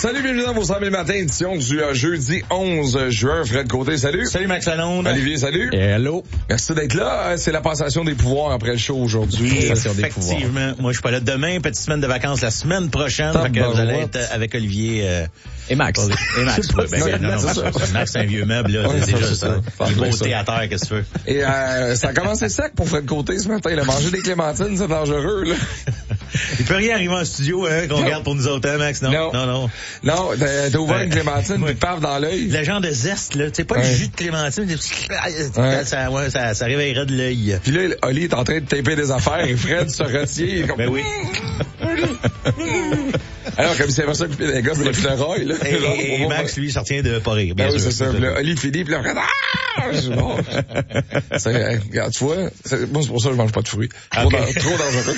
Salut, bienvenue dans vos 100 000 matins, édition du jeudi 11 juin. Fred Côté, salut. Salut Max Lalonde. Olivier, salut. Hello. Merci d'être là. C'est la passation des pouvoirs après le show aujourd'hui. Effectivement. Moi, je suis pas là demain. Petite semaine de vacances la semaine prochaine. Fait que vous allez être avec Olivier et Max. Et Max. Max, c'est un vieux meuble, là. C'est déjà ça. Du beau théâtre, qu'est-ce que tu veux. Et ça a commencé sec pour Fred Côté ce matin. Il a mangé des clémentines, c'est dangereux, là. Il peut rien arriver en studio, hein, qu'on regarde pour nous autres, hein, Max? Non, t'as ouvert une clémentine, puis paf dans l'œil. Le genre de zeste, là. Tu sais, pas le jus de clémentine. Ça réveillerait de l'œil. Puis là, Oli est en train de taper des affaires et Fred se retient. Comme... Ben oui. Alors, comme s'il avait ça coupé des gars, c'est le fleuroil, là. Et Max, lui, il s'en retient de pas rire, bien sûr. Oui, c'est ça. Puis là, Oli finit, puis là, Fred, bon. Regarde, tu vois, moi, c'est pour ça que je mange pas de fruits. Trop dangereux.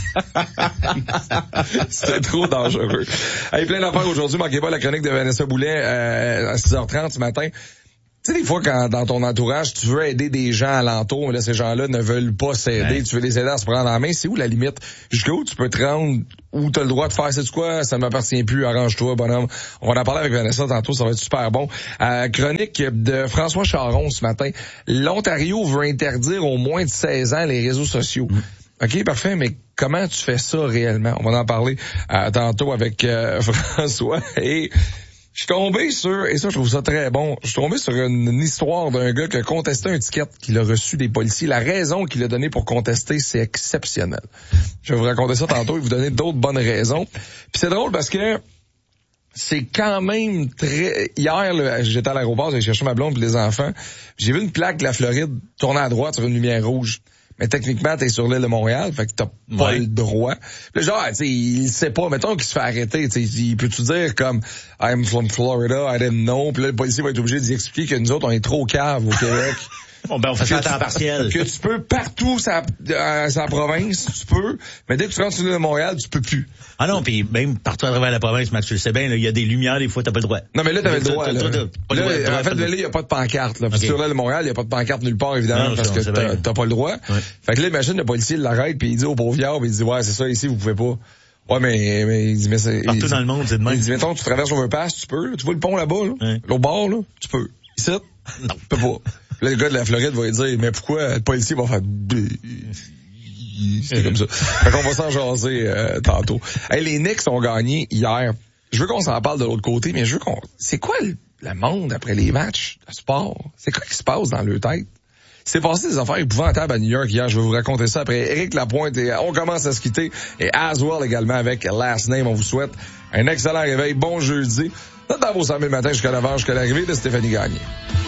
C'était trop dangereux. Hey, plein d'affaires aujourd'hui. Manquez pas la chronique de Vanessa Boulet à 6h30 ce matin. Tu sais, des fois, quand dans ton entourage, tu veux aider des gens alentour, mais là, ces gens-là ne veulent pas s'aider, tu veux les aider à se prendre en main, c'est où la limite? Jusqu'où tu peux te rendre, où t'as le droit de faire, c'est quoi? Ça ne m'appartient plus, arrange-toi, bonhomme. On va en parler avec Vanessa tantôt, ça va être super bon. Chronique de François Charon ce matin. L'Ontario veut interdire aux moins de 16 ans les réseaux sociaux. OK, parfait, mais comment tu fais ça réellement? On va en parler tantôt avec François. Et je suis tombé sur, et ça je trouve ça très bon, je suis tombé sur une histoire d'un gars qui a contesté un ticket qu'il a reçu des policiers. La raison qu'il a donnée pour contester, c'est exceptionnel. Je vais vous raconter ça tantôt et vous donner d'autres bonnes raisons. Puis c'est drôle parce que c'est quand même très... Hier, là, j'étais à l'aéroport, j'ai cherché ma blonde et les enfants. J'ai vu une plaque de la Floride tourner à droite sur une lumière rouge. Mais techniquement, t'es sur l'île de Montréal, fait que t'as pas le droit. Là, genre, tu sais, il sait pas, mettons qu'il se fait arrêter, tu sais, il peut-tu dire comme I'm from Florida, I didn't know, puis là, le policier va être obligé d'y expliquer que nous autres, on est trop caves au Québec. Bon, ben, on fait ça à temps partiel. Que tu peux partout sa province, tu peux, mais dès que tu rentres sur l'île de Montréal, tu peux plus. Ah non, puis même partout à travers la province, Max, tu le sais bien, il y a des lumières, des fois, t'as pas le droit. Non, mais là, t'avais le droit, là. En fait, là, il y a pas de pancarte, là. Okay. Sur l'île de Montréal, il y a pas de pancarte nulle part, évidemment, non, parce que t'as pas le droit. Ouais. Fait que là, imagine, le policier l'arrête, puis il dit au pauvre viard, puis il dit, ouais, c'est ça, ici, vous pouvez pas. Ouais, mais il dit, mais c'est... Partout dans le monde, c'est de même. Il dit, mettons, tu traverses l'overpass, tu peux, tu vois le pont là-bas, là. L'autre bord, là, tu peux. Ici, non, tu peux pas. Là, le gars de la Floride va lui dire, mais pourquoi le policier va faire... C'est comme ça. Fait qu'on va s'en jaser tantôt. Hey, les Knicks ont gagné hier. Je veux qu'on s'en parle de l'autre côté, mais je veux qu'on... C'est quoi le monde après les matchs de sport? C'est quoi qui se passe dans leur tête? C'est passé des affaires épouvantables à New York hier. Je vais vous raconter ça après. Éric Lapointe et on commence à se quitter. Et Aswell également avec Last Name. On vous souhaite un excellent réveil. Bon jeudi. Dans vos 100 000 matins jusqu'à 9h, jusqu'à l'arrivée de Stéphanie Gagné.